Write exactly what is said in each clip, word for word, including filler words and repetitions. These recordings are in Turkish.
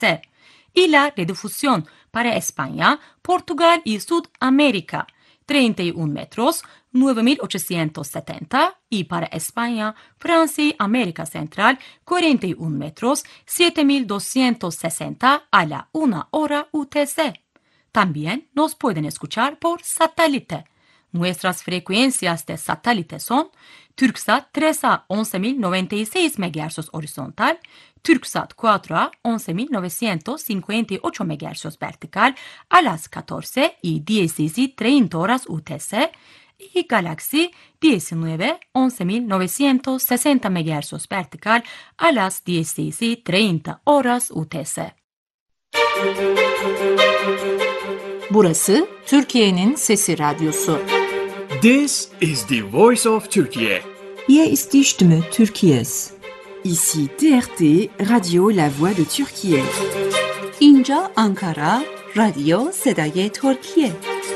sette. Y la redifusión para España, Portugal y Sudamérica, treinta y un metros, nueve mil ochocientos setenta, y para España, Francia y América Central, cuarenta y un metros, siete mil doscientos sesenta a la una hora U T C. También nos pueden escuchar por satélite. Nuestras frecuencias de satélite son Türksat tres a once mil noventa y seis megahercios horizontal, Türksat cuatro a once mil novecientos cincuenta y ocho megahercios vertical a las catorce y dieciséis y treinta horas U T C y Galaxy diecinueve a once mil novecientos sesenta megahercios vertical a las dieciséis y treinta horas U T C. Burası Türkiye'nin Sesi Radyosu. This is the voice of Turkey. Hier ist die Stimme Türkiye's. Ici T R T, Radio La Voix de Türkiye. اینجا آنکارا، رادیو صدای ترکیه.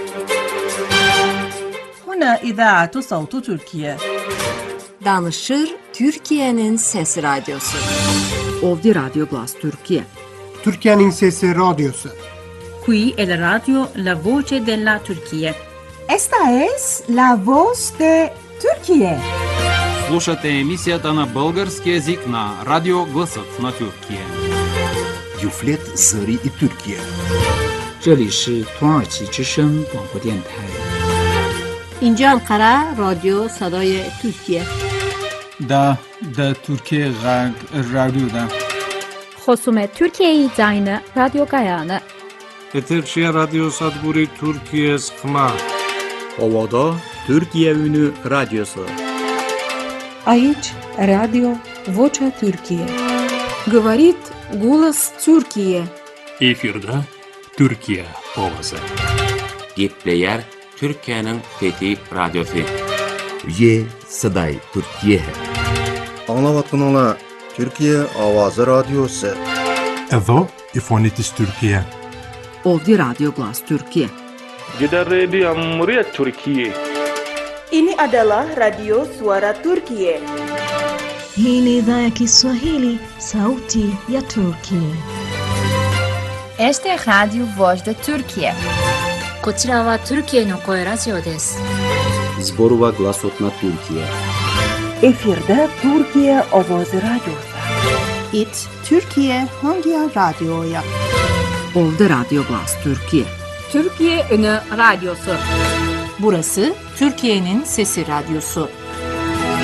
هنا إذاعة صوت تركيا. Danışır Türkiye'nin Sesi Radyosu. Ovdi Radio Glas Türkiye. Türkiye'nin Sesi Radyosu. Qui è la radio La Voce della Turchia. Esta es La Voz de Türkiye. Слушате емисията на български език на Радио Гласът на Türkiye. Юфлет Зари и Türkiye. 这里是土耳其之声广播电台。 اینجا انقره رادیو صدای ترکیه. دا دا Türkiye رادیو دا. خصوم Türkiye زاین رادیو گایانه. Eterçiye Radyo Sadburi Türkiye Skma. Ovada Türkiye Ünü Radyosu. Aici Radio Vocea Türkiye. Говорит голос Türkiye. Efirde Türkiye Ovası. Gepleyer Türkiye'nin Fethi Radyosu. Ye Saday Türkiye. Anlavatınla Türkiye Avazı Radyosu. Evo İfonitis Türkiye. Ovdi Radio Glas Türkiye. Kita Radio Muria Türkiye. Ini adalah Radio Suara Turkiye. Hii ni idhaa ya Kiswahili, sauti ya Turkiye. Este es Radio Voz de Turkiye. こちらはトルキエの声ラジオです。 Zborova Glasot na Türkiye. Efirde Türkiye Avazı Radyosu. İt Türkiye hangi radyoya? Ovdi Radio Glas Türkiye. Türkiye Ünü Radyosu. Burası Türkiye'nin Sesi Radyosu.